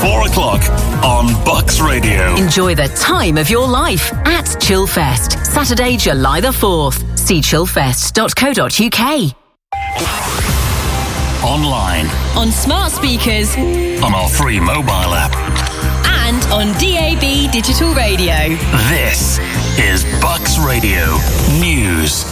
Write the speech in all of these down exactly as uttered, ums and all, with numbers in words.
four o'clock on Bucks Radio. Enjoy the time of your life at Chillfest, Saturday, July the fourth. See chillfest dot co dot uk. Online. On smart speakers. On our free mobile app. And on D A B digital radio. This is Bucks Radio News.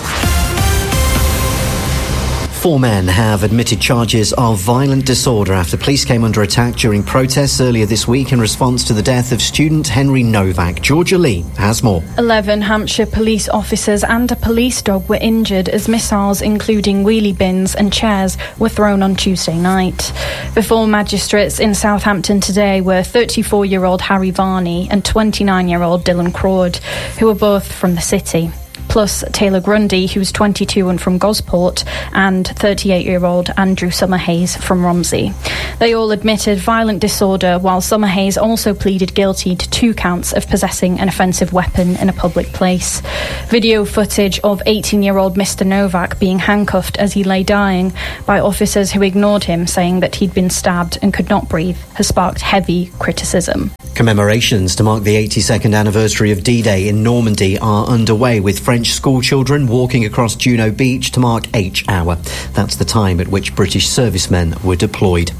Four men have admitted charges of violent disorder after police came under attack during protests earlier this week in response to the death of student Henry Novak. Georgia Lee has more. Eleven Hampshire police officers and a police dog were injured as missiles, including wheelie bins and chairs, were thrown on Tuesday night. Before magistrates in Southampton today were thirty-four-year-old Harry Varney and twenty-nine-year-old Dylan Crawd, who were both from the city, plus Taylor Grundy, who's twenty-two and from Gosport, and thirty-eight-year-old Andrew Summerhayes from Romsey. They all admitted violent disorder, while Summerhayes also pleaded guilty to two counts of possessing an offensive weapon in a public place. Video footage of eighteen-year-old Mister Novak being handcuffed as he lay dying by officers who ignored him, saying that he'd been stabbed and could not breathe, has sparked heavy criticism. Commemorations to mark the eighty-second anniversary of D-Day in Normandy are underway, with French school children walking across Juno Beach to mark H Hour. That's the time at which British servicemen were deployed.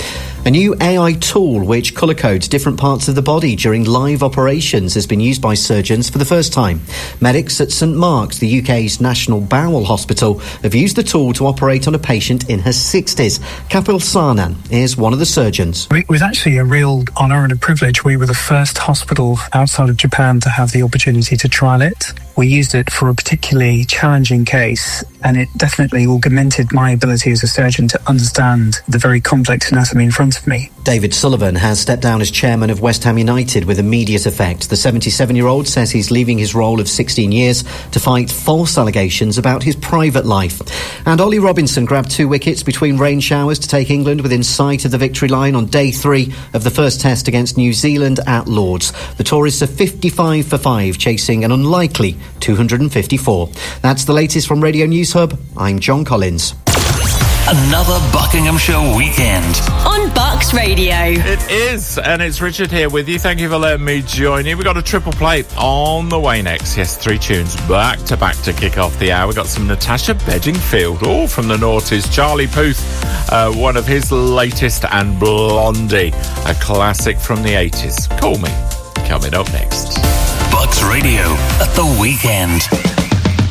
A new A I tool which colour codes different parts of the body during live operations has been used by surgeons for the first time. Medics at St Mark's, the U K's National Bowel Hospital, have used the tool to operate on a patient in her sixties. Kapil Sarnan is one of the surgeons. It was actually a real honour and a privilege. We were the first hospital outside of Japan to have the opportunity to trial it. We used it for a particularly challenging case, and it definitely augmented my ability as a surgeon to understand the very complex anatomy in front of me. David Sullivan has stepped down as chairman of West Ham United with immediate effect. The seventy-seven-year-old says he's leaving his role of sixteen years to fight false allegations about his private life. And Ollie Robinson grabbed two wickets between rain showers to take England within sight of the victory line on day three of the first test against New Zealand at Lords. The Tories are fifty-five for five, chasing an unlikely two hundred fifty-four. That's the latest from Radio News Hub. I'm John Collins. Another Buckinghamshire weekend on Bucks Radio. It is, and it's Richard here with you. Thank you for letting me join you. We've got a triple play on the way next. Yes, three tunes back to back to kick off the hour. We've got some Natasha Bedingfield, all from the noughties. Charlie Puth, uh, one of his latest, and Blondie, a classic from the eighties. Call Me, coming up next. Bucks Radio at the weekend.